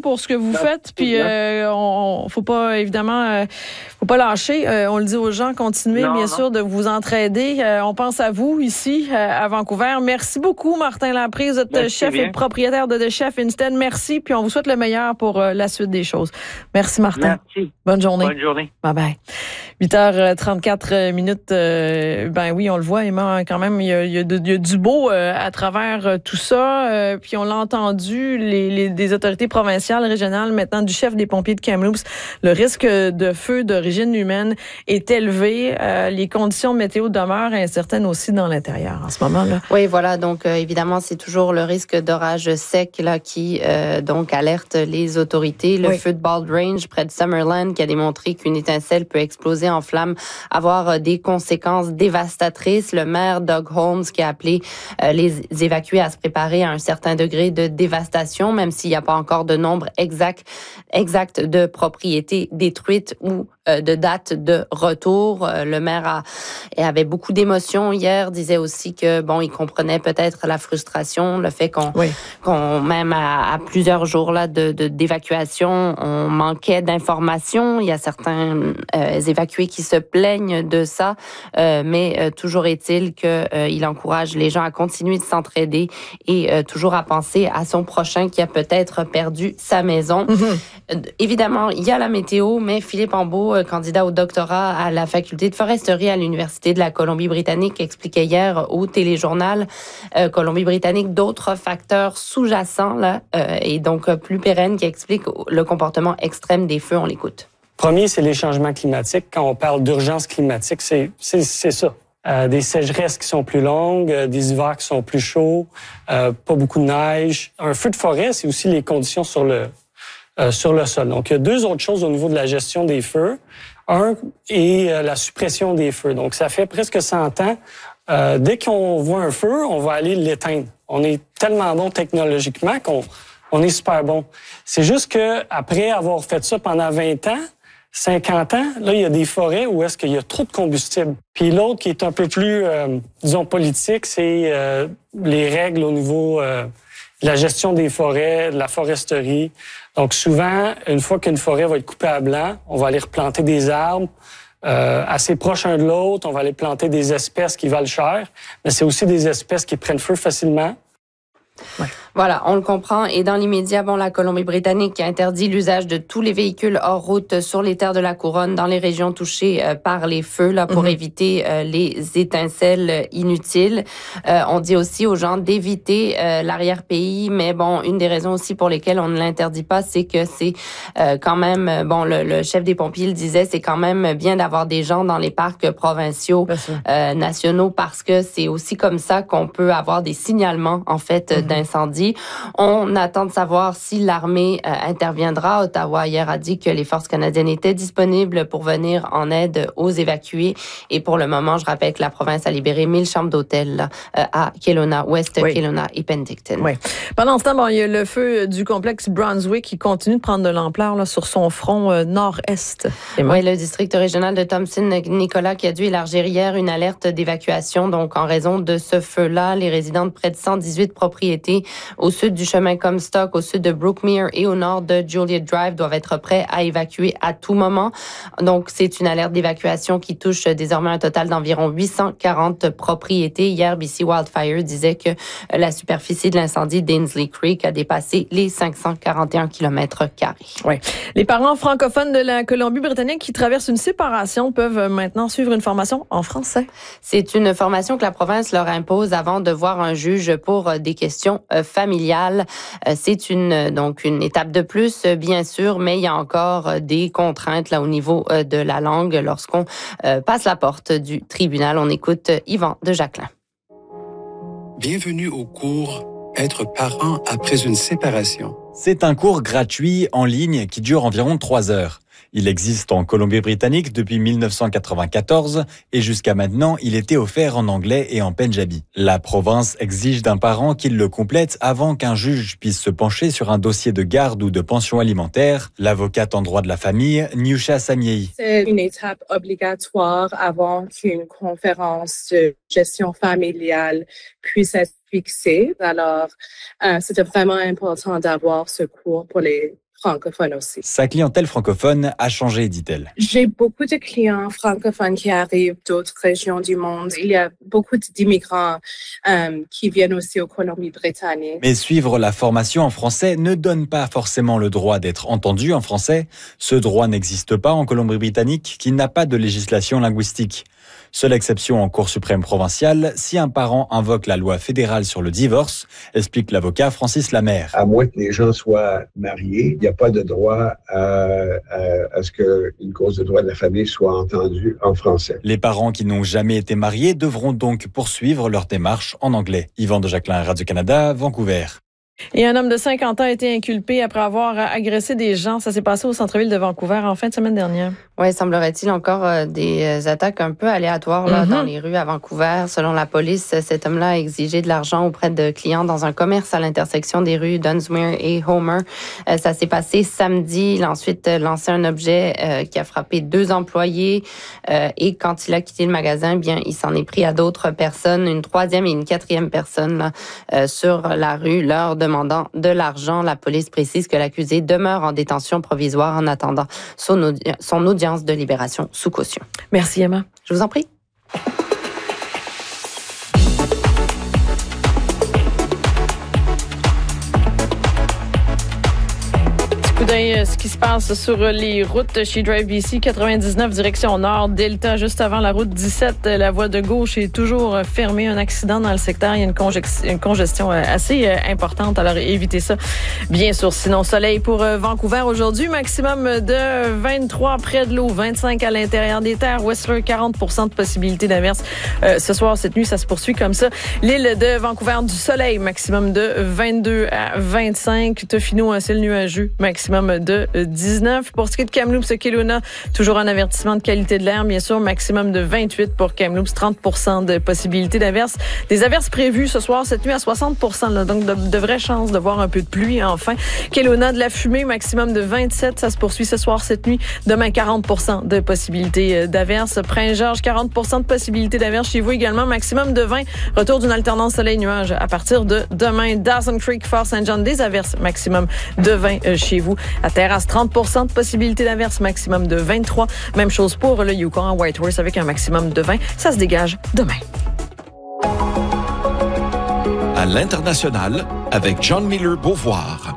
pour ce que vous faites. Puis faut pas, évidemment, faut pas lâcher. On le dit aux gens, continuez bien sûr de vous entraider. On pense à vous ici à Vancouver. Merci beaucoup, Martin Laprise, votre chef et propriétaire de The Chef Instead. Merci. Puis on vous souhaite le meilleur pour la suite des choses. Merci, Martin. Merci. Bonne journée. Bonne journée. Bye bye. 8h34 minutes. Ben oui, on le voit, Emma, quand même, il y a du beau à travers tout ça. Puis on l'a entendu, des autorités provinciales, régionales, maintenant du chef des pompiers de Kamloops, le risque de feu d'origine humaine est élevé. Les conditions météo demeurent incertaines aussi dans l'intérieur en ce moment-là. Oui, voilà. Donc, évidemment, c'est toujours le risque d'orage sec là, qui donc alerte les autorités. Le feu de Bald Range près de Summerland qui a démontré qu'une étincelle peut exploser en flammes, avoir des conséquences dévastatrices. Le maire Doug Holmes qui a appelé les évacués à se préparer à un certain degré de dévastation, même s'il n'y a pas encore de nombre exact de propriétés détruites ou de date de retour. Le maire avait beaucoup d'émotions hier, disait aussi que bon, il comprenait peut-être la frustration, le fait qu'on même à plusieurs jours là d'évacuation, on manquait d'informations. Il y a certains évacués qui se plaignent de ça, mais toujours est-il que il encourage les gens à continuer de s'entraider et toujours à penser à son prochain qui a peut-être perdu sa maison. Évidemment, il y a la météo, mais Philippe Ambeau, candidat au doctorat à la faculté de foresterie à l'Université de la Colombie-Britannique, expliquait hier au téléjournal Colombie-Britannique d'autres facteurs sous-jacents là, et donc plus pérennes qui expliquent le comportement extrême des feux. On l'écoute. Premier, c'est les changements climatiques. Quand on parle d'urgence climatique, c'est ça. Des sécheresses qui sont plus longues, des hivers qui sont plus chauds, pas beaucoup de neige. Un feu de forêt, c'est aussi les conditions sur le sol. Donc, il y a deux autres choses au niveau de la gestion des feux. Un est la suppression des feux. Donc, ça fait presque 100 ans. Dès qu'on voit un feu, on va aller l'éteindre. On est tellement bon technologiquement qu'on est super bon. C'est juste que après avoir fait ça pendant 20 ans, 50 ans, là, il y a des forêts où est-ce qu'il y a trop de combustible. Puis l'autre qui est un peu plus, disons, politique, c'est les règles au niveau de la gestion des forêts, de la foresterie. Donc souvent, une fois qu'une forêt va être coupée à blanc, on va aller replanter des arbres assez proches un de l'autre. On va aller planter des espèces qui valent cher, mais c'est aussi des espèces qui prennent feu facilement. Ouais. Voilà, on le comprend. Et dans l'immédiat, la Colombie-Britannique a interdit l'usage de tous les véhicules hors route sur les terres de la Couronne dans les régions touchées par les feux là pour éviter les étincelles inutiles. On dit aussi aux gens d'éviter l'arrière-pays, mais une des raisons aussi pour lesquelles on ne l'interdit pas, c'est que c'est quand même, le chef des pompiers le disait, c'est quand même bien d'avoir des gens dans les parcs provinciaux, nationaux, parce que c'est aussi comme ça qu'on peut avoir des signalements, en fait, d'incendie. On attend de savoir si l'armée interviendra. Ottawa, hier, a dit que les forces canadiennes étaient disponibles pour venir en aide aux évacués. Et pour le moment, je rappelle que la province a libéré 1000 chambres d'hôtel à Kelowna, Kelowna et Penticton. Oui. Pendant ce temps, il y a le feu du complexe Brunswick qui continue de prendre de l'ampleur là, sur son front nord-est. Oui, le district régional de Thompson-Nicolas qui a dû élargir hier une alerte d'évacuation. Donc, en raison de ce feu-là, les résidents de près de 118 propriétés au sud du chemin Comstock, au sud de Brookmere et au nord de Juliet Drive doivent être prêts à évacuer à tout moment. Donc, c'est une alerte d'évacuation qui touche désormais un total d'environ 840 propriétés. Hier, BC Wildfire disait que la superficie de l'incendie d'Ainslie Creek a dépassé les 541 km². Oui. Les parents francophones de la Colombie-Britannique qui traversent une séparation peuvent maintenant suivre une formation en français. C'est une formation que la province leur impose avant de voir un juge pour des questions familiales. C'est une étape de plus, bien sûr, mais il y a encore des contraintes là au niveau de la langue lorsqu'on passe la porte du tribunal. On écoute Yvan de Jacquelin. Bienvenue au cours Être parent après une séparation. C'est un cours gratuit en ligne qui dure environ 3 heures. Il existe en Colombie-Britannique depuis 1994 et jusqu'à maintenant, il était offert en anglais et en pendjabi. La province exige d'un parent qu'il le complète avant qu'un juge puisse se pencher sur un dossier de garde ou de pension alimentaire. L'avocate en droit de la famille, Niusha Samiei. C'est une étape obligatoire avant qu'une conférence de gestion familiale puisse être fixé. Alors, c'était vraiment important d'avoir ce cours pour les francophones aussi. Sa clientèle francophone a changé, dit-elle. J'ai beaucoup de clients francophones qui arrivent d'autres régions du monde. Il y a beaucoup d'immigrants qui viennent aussi aux Colombie-Britannique. Mais suivre la formation en français ne donne pas forcément le droit d'être entendu en français. Ce droit n'existe pas en Colombie-Britannique, qui n'a pas de législation linguistique. Seule exception en Cour suprême provinciale, si un parent invoque la loi fédérale sur le divorce, explique l'avocat Francis Lamère. À moins que les gens soient mariés, il n'y a pas de droit à ce qu'une cause de droit de la famille soit entendue en français. Les parents qui n'ont jamais été mariés devront donc poursuivre leur démarche en anglais. Yvan de Jacquelin, Radio-Canada, Vancouver. Et un homme de 50 ans a été inculpé après avoir agressé des gens. Ça s'est passé au centre-ville de Vancouver en fin de semaine dernière. Oui, semblerait-il encore des attaques un peu aléatoires là, dans les rues à Vancouver. Selon la police, cet homme-là a exigé de l'argent auprès de clients dans un commerce à l'intersection des rues Dunsmuir et Homer. Ça s'est passé samedi. Il a ensuite lancé un objet qui a frappé 2 employés. Et quand il a quitté le magasin, bien, il s'en est pris à d'autres personnes, une 3e et une 4e personne là, sur la rue, leur demandant de l'argent. La police précise que l'accusé demeure en détention provisoire en attendant son audience de libération sous caution. Merci, Emma. Je vous en prie. Coup d'œil ce qui se passe sur les routes chez Drive BC 99 direction nord, Delta juste avant la route 17, la voie de gauche est toujours fermée. Un accident dans le secteur, il y a une congestion assez importante, alors évitez ça bien sûr. Sinon, soleil pour Vancouver aujourd'hui, maximum de 23 près de l'eau, 25 à l'intérieur des terres. Whistler, 40% de possibilité d'averse ce soir, cette nuit, ça se poursuit comme ça. L'île de Vancouver, du soleil, maximum de 22 à 25. Tofino, un ciel nuageux, maximum de 19. Pour ce qui est de Kamloops, Kelowna, toujours un avertissement de qualité de l'air, bien sûr, maximum de 28 pour Kamloops, 30% de possibilité d'averse. Des averses prévues ce soir, cette nuit à 60%, là, donc de vraies chances de voir un peu de pluie enfin. Kelowna, de la fumée, maximum de 27, ça se poursuit ce soir, cette nuit. Demain, 40% de possibilité d'averse. Prince-Georges, 40% de possibilité d'averse chez vous également, maximum de 20. Retour d'une alternance soleil-nuage à partir de demain. Dawson Creek, Fort St. John, des averses, maximum de 20 chez vous. À Terrasse, 30% de possibilité d'averse, maximum de 23. Même chose pour le Yukon à Whitehorse avec un maximum de 20. Ça se dégage demain. À l'international, avec John Miller Beauvoir.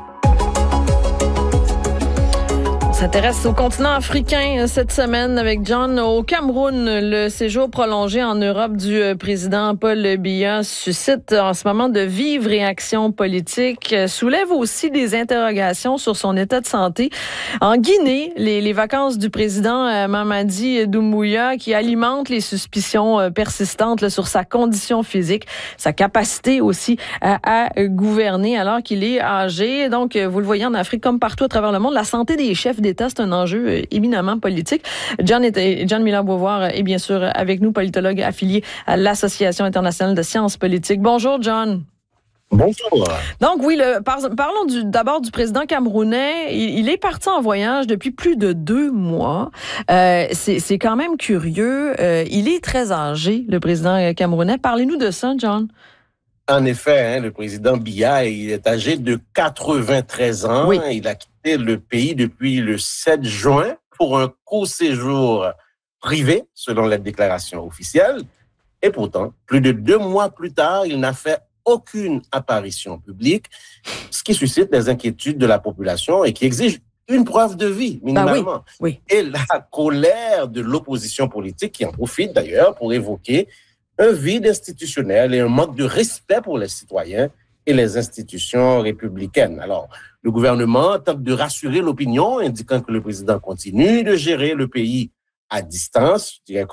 On s'intéresse au continent africain cette semaine avec John. Au Cameroun, le séjour prolongé en Europe du président Paul Biya suscite en ce moment de vives réactions politiques, soulève aussi des interrogations sur son état de santé. En Guinée, les vacances du président Mamadi Doumbouya qui alimentent les suspicions persistantes là, sur sa condition physique, sa capacité aussi à gouverner alors qu'il est âgé. Donc, vous le voyez en Afrique comme partout à travers le monde, la santé des chefs d'État, c'est un enjeu éminemment politique. John Miller Beauvoir est bien sûr avec nous, politologue affilié à l'Association internationale de sciences politiques. Bonjour, John. Bonjour. Donc oui, parlons d'abord du président camerounais. Il est parti en voyage depuis plus de 2 mois. C'est quand même curieux. Il est très âgé, le président camerounais. Parlez-nous de ça, John. En effet, le président Biya, il est âgé de 93 ans. Oui. Il a quitté le pays depuis le 7 juin pour un court séjour privé, selon la déclaration officielle. Et pourtant, plus de 2 mois plus tard, il n'a fait aucune apparition publique, ce qui suscite des inquiétudes de la population et qui exige une preuve de vie, minimalement. Oui. Et la colère de l'opposition politique, qui en profite d'ailleurs pour évoquer un vide institutionnel et un manque de respect pour les citoyens et les institutions républicaines. Alors, le gouvernement tente de rassurer l'opinion, indiquant que le président continue de gérer le pays à distance. Je dirais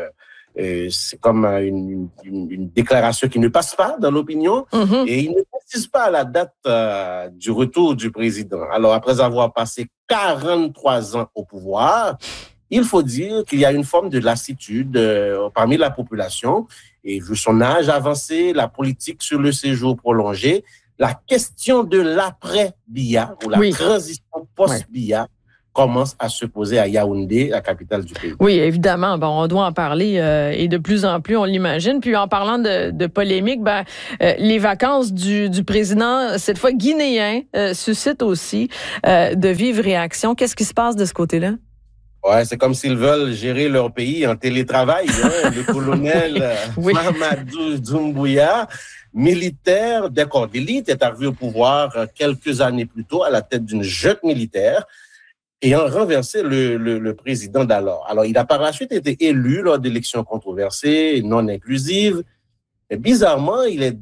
c'est comme une déclaration qui ne passe pas dans l'opinion, et il ne précise pas la date du retour du président. Alors, après avoir passé 43 ans au pouvoir, il faut dire qu'il y a une forme de lassitude parmi la population, et vu son âge avancé, la politique sur le séjour prolongé, la question de l'après-Biya ou la transition post-Biya commence à se poser à Yaoundé, la capitale du pays. Oui, évidemment. Bon, on doit en parler et de plus en plus, on l'imagine. Puis en parlant de polémique, les vacances du président, cette fois guinéen, suscitent aussi de vives réactions. Qu'est-ce qui se passe de ce côté-là? Ouais, c'est comme s'ils veulent gérer leur pays en télétravail. Le colonel Mahamadou Doumbouya, militaire des corps d'élite, est arrivé au pouvoir quelques années plus tôt à la tête d'une junte militaire, ayant renversé le président d'alors. Alors, il a par la suite été élu lors d'élections controversées et non inclusives. Mais bizarrement,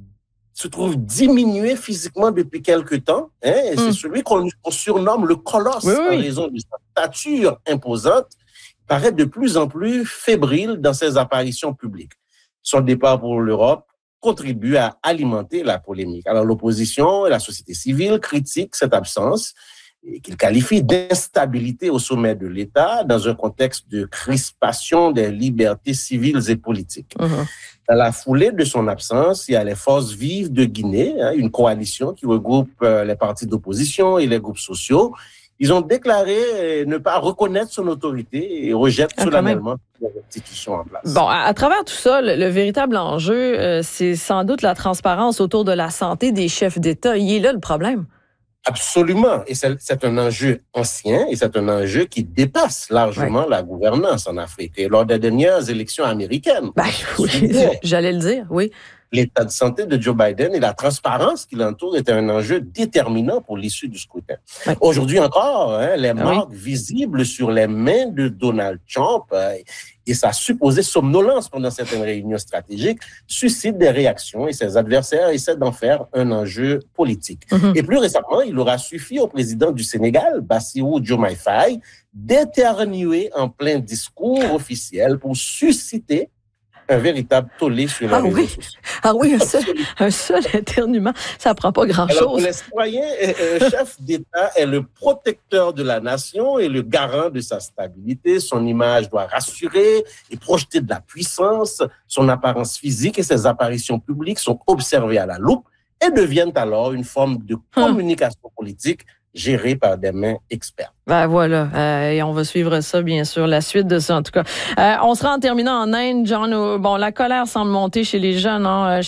se trouve diminué physiquement depuis quelque temps. Et c'est celui qu'on surnomme le colosse en raison de sa stature imposante. Il paraît de plus en plus fébrile dans ses apparitions publiques. Son départ pour l'Europe contribue à alimenter la polémique. Alors, l'opposition et la société civile critiquent cette absence et qu'il qualifie d'instabilité au sommet de l'État dans un contexte de crispation des libertés civiles et politiques. Dans la foulée de son absence, il y a les Forces vives de Guinée, une coalition qui regroupe les partis d'opposition et les groupes sociaux. Ils ont déclaré ne pas reconnaître son autorité et rejettent solennellement les institutions en place. Bon, à travers tout ça, le véritable enjeu, c'est sans doute la transparence autour de la santé des chefs d'État. Il est là le problème. Absolument. Et c'est un enjeu ancien et c'est un enjeu qui dépasse largement la gouvernance en Afrique. Et lors des dernières élections américaines, j'allais le dire, oui. L'état de santé de Joe Biden et la transparence qui l'entoure était un enjeu déterminant pour l'issue du scrutin. Aujourd'hui encore, les marques visibles sur les mains de Donald Trump et sa supposée somnolence pendant certaines réunions stratégiques suscitent des réactions et ses adversaires essaient d'en faire un enjeu politique. Et plus récemment, il aura suffi au président du Sénégal, Bassirou Diomaye Faye, d'éternuer en plein discours officiel pour susciter un véritable tollé sur les réseaux sociaux. Ah oui, un seul éternuement, ça prend pas grand-chose. Alors, pour les citoyens, un chef d'État est le protecteur de la nation et le garant de sa stabilité. Son image doit rassurer et projeter de la puissance. Son apparence physique et ses apparitions publiques sont observées à la loupe et deviennent alors une forme de communication politique gérée par des mains expertes. Voilà, et on va suivre ça, bien sûr, la suite de ça, en tout cas. On sera en terminant en Inde, John. Bon, la colère semble monter chez les jeunes,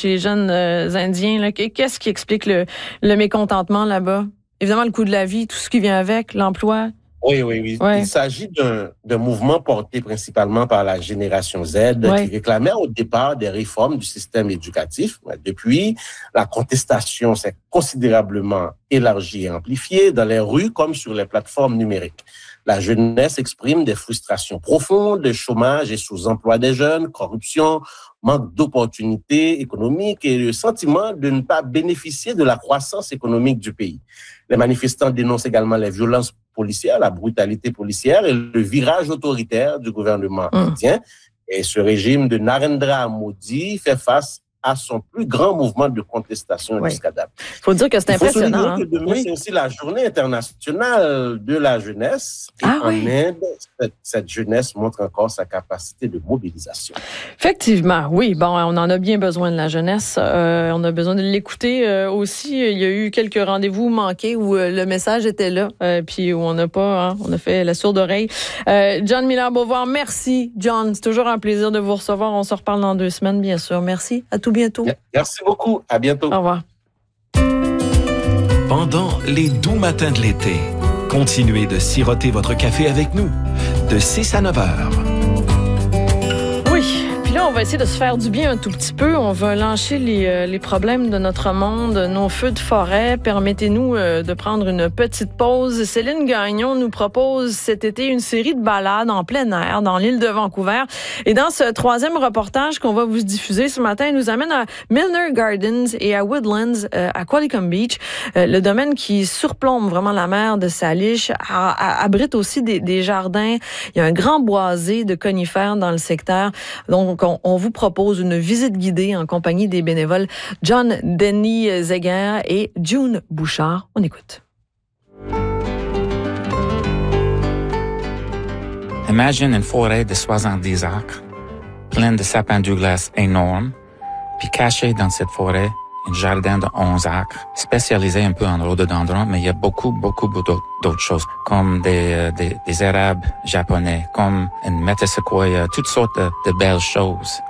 Indiens. Là. Qu'est-ce qui explique le mécontentement là-bas? Évidemment, le coût de la vie, tout ce qui vient avec, l'emploi. Oui. Il s'agit d'un mouvement porté principalement par la génération Z qui réclamait au départ des réformes du système éducatif. Depuis, la contestation s'est considérablement élargie et amplifiée dans les rues comme sur les plateformes numériques. La jeunesse exprime des frustrations profondes, chômage et sous-emploi des jeunes, corruption, manque d'opportunités économiques et le sentiment de ne pas bénéficier de la croissance économique du pays. Les manifestants dénoncent également les violences policières, la brutalité policière et le virage autoritaire du gouvernement indien. Et ce régime de Narendra Modi fait face à son plus grand mouvement de contestation jusqu'à date. Il faut dire que c'est impressionnant. Il faut souligner que demain, c'est aussi la journée internationale de la jeunesse. Et en Inde, cette jeunesse montre encore sa capacité de mobilisation. Effectivement, oui. Bon, on en a bien besoin de la jeunesse. On a besoin de l'écouter aussi. Il y a eu quelques rendez-vous manqués où le message était là, puis où on n'a pas, on a fait la sourde oreille. John Miller Beauvoir, merci, John. C'est toujours un plaisir de vous recevoir. On se reparle dans 2 semaines, bien sûr. Merci. À tout bientôt. Merci beaucoup. À bientôt. Au revoir. Pendant les doux matins de l'été, continuez de siroter votre café avec nous de 6 à 9 heures. Oui. Puis là, on va essayer de se faire du bien un tout petit peu. On va lâcher les problèmes de notre monde, nos feux de forêt. Permettez-nous de prendre une petite pause. Céline Gagnon nous propose cet été une série de balades en plein air dans l'île de Vancouver. Et dans ce 3e reportage qu'on va vous diffuser ce matin, elle nous amène à Milner Gardens et à Woodlands, à Qualicum Beach. Le domaine qui surplombe vraiment la mer de Salish abrite aussi des jardins. Il y a un grand boisé de conifères dans le secteur. Donc, on vous propose une visite guidée en compagnie des bénévoles John Denis Zeger et June Bouchard. On écoute. Imagine une forêt de 70 acres, pleine de sapins Douglas énormes, puis cachée dans cette forêt, un jardin de 11 acres, spécialisé un peu en rhododendron, mais il y a beaucoup d'autres choses, comme des érables japonais, comme une metasequoia, toutes sortes de belles choses.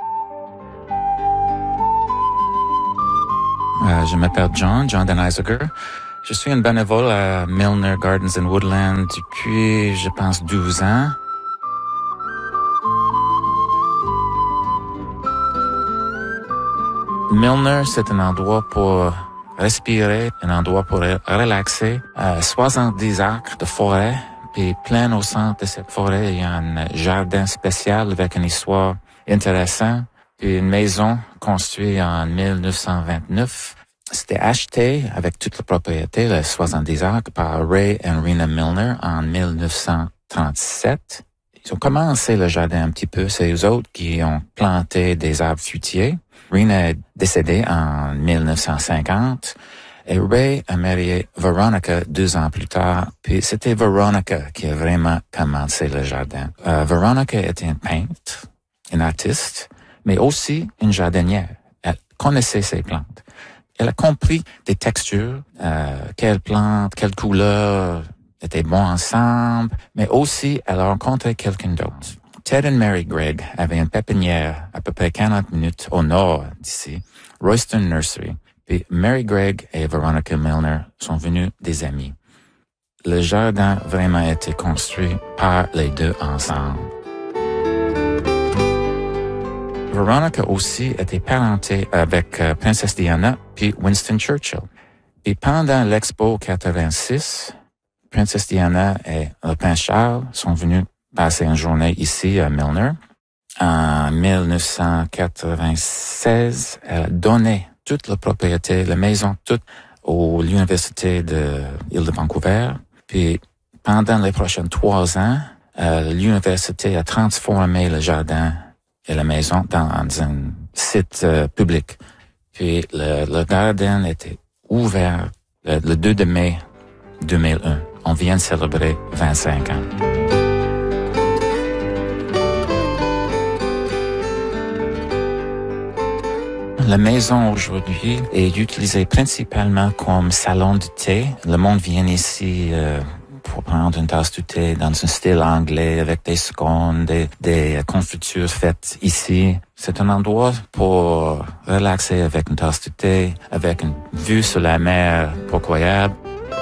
Je m'appelle John Denisiger. Je suis un bénévole à Milner Gardens and Woodland depuis, je pense, 12 ans. Milner, c'est un endroit pour respirer, un endroit pour relaxer. 70 acres de forêt, puis plein au centre de cette forêt, il y a un jardin spécial avec une histoire intéressante, puis une maison construite en 1929. C'était acheté avec toute la propriété, les 70 acres, par Ray et Rena Milner en 1937. Ils ont commencé le jardin un petit peu. C'est eux autres qui ont planté des arbres fruitiers. Rena est décédée en 1950 et Ray a marié Veronica 2 ans plus tard. Puis c'était Veronica qui a vraiment commencé le jardin. Veronica était une peintre, une artiste, mais aussi une jardinière. Elle connaissait ses plantes. Elle a compris des textures, quelles plantes, quelles couleurs étaient bons ensemble, mais aussi elle a rencontré quelqu'un d'autre. Ted et Mary Gregg avaient une pépinière à peu près 40 minutes au nord d'ici, Royston Nursery. Puis Mary Gregg et Veronica Milner sont venus des amis. Le jardin a vraiment été construit par les deux ensemble. Veronica aussi était parentée avec Princesse Diana puis Winston Churchill. Puis pendant l'Expo 86, Princesse Diana et le prince Charles sont venus passer une journée ici à Milner. En 1996, elle a donné toute la propriété, la maison, toute à l'Université de l'île de Vancouver. Puis pendant les prochains 3 ans, l'université a transformé le jardin et la maison dans un site public. Puis le jardin était ouvert le 2 mai 2001. On vient de célébrer 25 ans. La maison aujourd'hui est utilisée principalement comme salon de thé. Le monde vient ici pour prendre une tasse de thé dans un style anglais avec des scones, des confitures faites ici. C'est un endroit pour relaxer avec une tasse de thé, avec une vue sur la mer incroyable.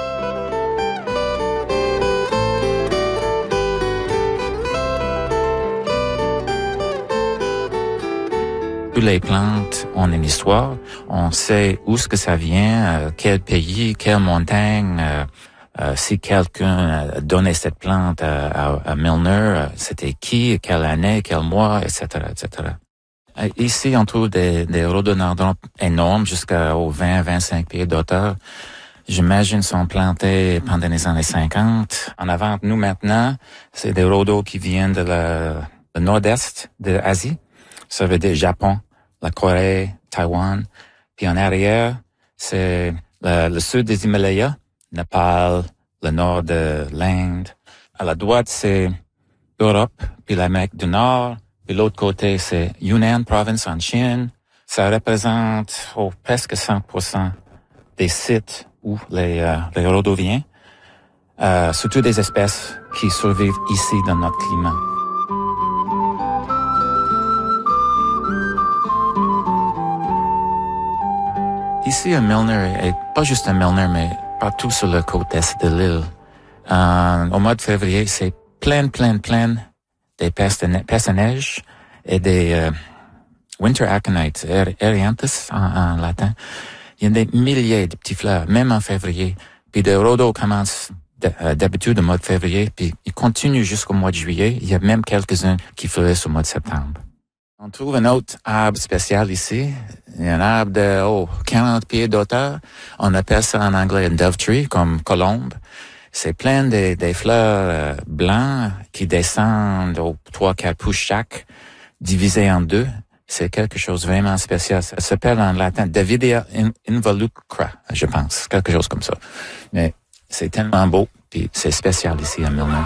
Toutes les plantes ont une histoire. On sait où est-ce que ça vient, quel pays, quelle montagne. Si quelqu'un a donné cette plante à Milner, c'était qui, quelle année, quel mois, etc., etc. Ici, on trouve des rhododendrons énormes jusqu'aux 20-25 pieds d'auteur. J'imagine sont plantés pendant les années 50. En avant, nous maintenant, c'est des rhodos qui viennent de le nord-est de l'Asie. Ça veut dire Japon, la Corée, Taïwan. Puis en arrière, c'est le sud des Himalayas, Népal, le nord de l'Inde. À la droite, c'est l'Europe, puis l'Amérique du Nord. Puis l'autre côté, c'est Yunnan Province en Chine. Ça représente presque 100% des sites où les rhodos viennent. Surtout des espèces qui survivent ici dans notre climat. Ici, à Milner, et pas juste à Milner, mais partout sur la côte est de l'île. Au mois de février, c'est plein des pestes à neige et des winter aconites, erianthus en latin. Il y a des milliers de petits fleurs, même en février. Puis le rhodo commence d'habitude au mois de février, puis il continue jusqu'au mois de juillet. Il y a même quelques-uns qui fleurissent au mois de septembre. On trouve un autre arbre spécial ici, un arbre de 40 pieds d'auteur. On appelle ça en anglais un dove tree, comme colombe. C'est plein des fleurs blancs qui descendent aux 3-4 pouces chaque, divisées en 2. C'est quelque chose de vraiment spécial. Ça s'appelle en latin Davidea involucra, je pense, quelque chose comme ça. Mais c'est tellement beau, puis c'est spécial ici à Milner.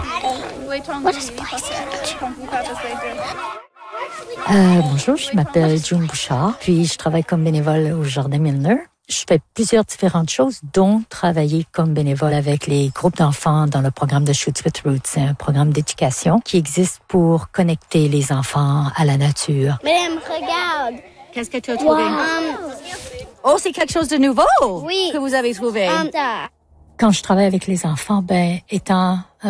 Bonjour, je m'appelle June Bouchard, puis je travaille comme bénévole au Jardin Milner. Je fais plusieurs différentes choses, dont travailler comme bénévole avec les groupes d'enfants dans le programme de Shoots with Roots. C'est un programme d'éducation qui existe pour connecter les enfants à la nature. Madame, regarde. Qu'est-ce que tu as trouvé? Oh, c'est quelque chose de nouveau oui. que vous avez trouvé. Quand je travaille avec les enfants, étant